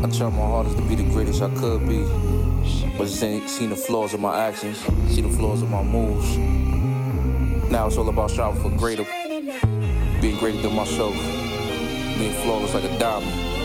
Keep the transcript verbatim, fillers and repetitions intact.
I try my hardest to be the greatest I could be, but just ain't seen the flaws of my actions, see the flaws of my moves. Now it's all about striving for greater, being greater than myself, being flawless like a diamond.